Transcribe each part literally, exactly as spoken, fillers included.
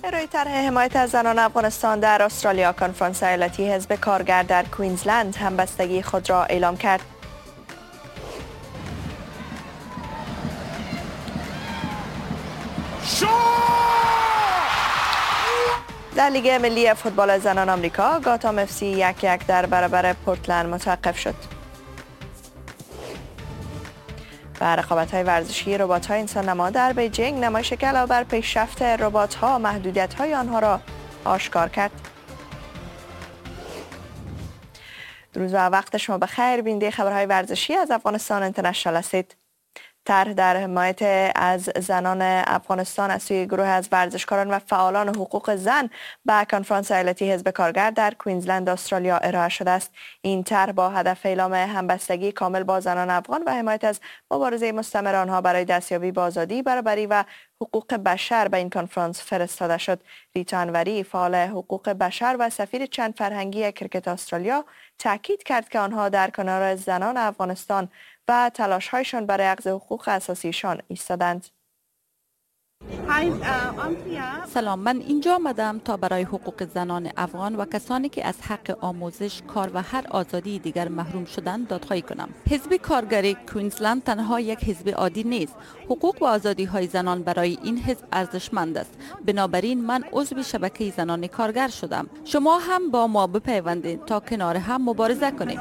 روی طرح حمایت از زنان افغانستان در استرالیا، کنفرانس ایالتی حزب کارگر در کوینزلند همبستگی خود را اعلام کرد. در لیگ ملی فوتبال زنان آمریکا، گاتام اف سی یک یک در برابر پورتلند متوقف شد. و رقابت‌های ورزشی ربات‌های انسان نما در بیجینگ نمایش که علاوه بر پیشرفت ربات‌ها محدودیت‌های آنها را آشکار کرد. درود و وقت شما بخیر. بیننده خبرهای ورزشی از افغانستان اینترنشنال هستید. طرح در حمایت از زنان افغانستان از سوی گروه از ورزشکاران و فعالان حقوق زن به کنفرانس ایالتی حزب کارگر در کوینزلند استرالیا ارائه شده است. این طرح با هدف اعلام همبستگی کامل با زنان افغان و حمایت از مبارزه مستمر آنها برای دستیابی به آزادی، برابری و حقوق بشر به این کنفرانس فرستاده شد. ریتا انوری، فعال حقوق بشر و سفیر چند فرهنگی کرکت استرالیا، تاکید کرد که آنها در کنار زنان افغانستان و تلاش‌هایشان برای اخذ حقوق اساسیشان ایستادند. سلام، من اینجا آمدم تا برای حقوق زنان افغان و کسانی که از حق آموزش، کار و هر آزادی دیگر محروم شدند دادخواهی کنم. حزب کارگری کوینزلند تنها یک حزب عادی نیست. حقوق و آزادی های زنان برای این حزب ارزشمند است. بنابراین من عضو شبکه زنان کارگر شدم. شما هم با ما بپیوندید تا کنار هم مبارزه کنیم.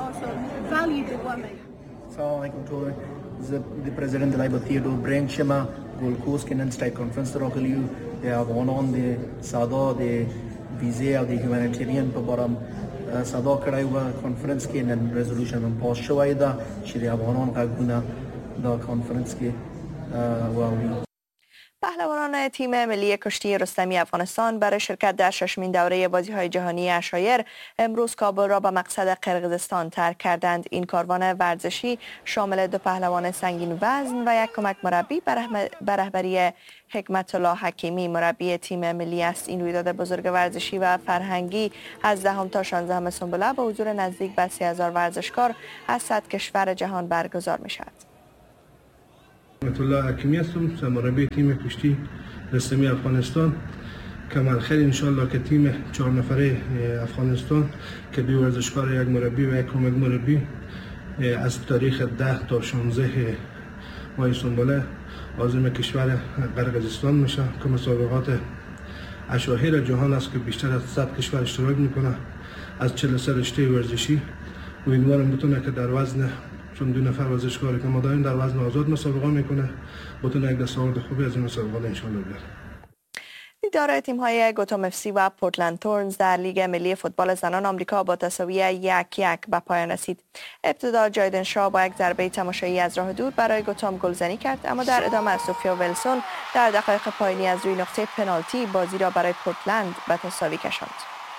سلام علیکم ټول. زه د پرزیدنت لایبر تیودور برینک شمه. ګولډ کوست کې نن سټای کانفرنس ته راغلی یو د افغانان د سادا د ویزې او د هیومانیټیرین په باره صدا کړی و. کانفرنس کې نن ریزولوشن هم پاس شوی ده چې د افغانان غږونه دا کانفرنس کې واوري. پهلوانان تیم ملی کشتی رستمی افغانستان برای شرکت در ششمین دوره بازی‌های جهانی عشایر امروز کابل را به مقصد قرقیزستان ترک کردند. این کاروان ورزشی شامل دو پهلوان سنگین وزن و یک کمک مربی به رهبری حکمت الله حکیمی مربی تیم ملی است. این رویداد بزرگ ورزشی و فرهنگی از دهم تا شانزدهم سنبله با حضور نزدیک به سی هزار ورزشکار از صد کشور جهان برگزار می شود. حکمت الله حکیمی هستم، مربی تیم کشتی رستمی افغانستان. کمال خیر انشالله که تیم چهار نفره افغانستان که دو ورزشکار، یک مربی و یک کمک مربی، از تاریخ ده تا شانزده ماه سنبله عازم کشور قرقیزستان میشه که مسابقات عشایر جهان است که بیشتر از صد کشور اشتراک میکنه از چهل و سه رشته ورزشی. امیدوارم بتونه که در وزن، چون دو نفر ورزشکاری که ما داریم در وزن آزاد مسابقه میکنه، بتونه یک دستاورد خوبی از این مسابقه انشالله بیاره. دیدار تیم‌های گاتام اف سی و پورتلند تورنز در لیگ ملی فوتبال زنان آمریکا با تساوی یک یک به پایان رسید. ابتدا جایدن شا با یک ضربه تماشایی از راه دور برای گاتام گلزنی کرد، اما در ادامه سوفیا ویلسون در دقایق پایانی از روی نقطه پنالتی بازی را برای پورتلند به تساوی کشاند.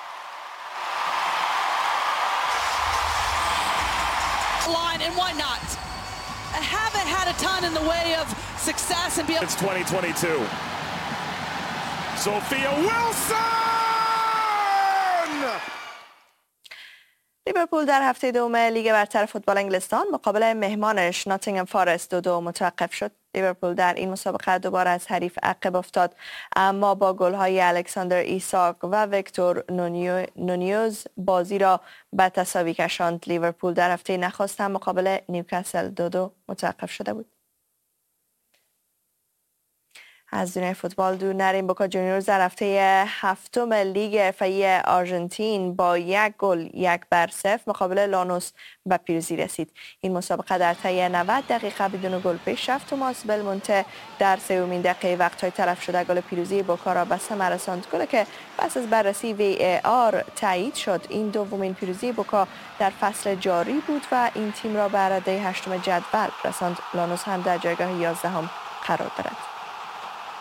And why not? I haven't had a ton in the way of success and be able. It's twenty twenty-two. Sophia Wilson! لیورپول در هفته دوم لیگ برتر فوتبال انگلستان مقابل مهمانش ناتینگهام فارست دو دو متوقف شد. لیورپول در این مسابقه دوباره از حریف عقب افتاد، اما با گل‌های الکساندر ایساک و ویکتور نونیوز بازی را به تساوی کشاند. لیورپول در هفته نخست هم مقابل نیوکاسل دو دو متوقف شده بود. از دنیای فوتبال دور نریم. بوکا جونیورز در هفته هفتم لیگ حرفه‌ای آرژانتین با یک گل یک بر صفر مقابل لانوس به پیروزی رسید. این مسابقه در طی نود دقیقه بدون گل پیش رفت. توماس بلمونته در سومین دقیقه وقت‌های تلف شده گل پیروزی بوکا را به ثمر رساند، گلی که پس از بررسی وی ای آر تایید شد. این دومین پیروزی بوکا در فصل جاری بود و این تیم را به رده هشتم جدول رساند. لانوس هم در جایگاه یازدهم قرار دارد.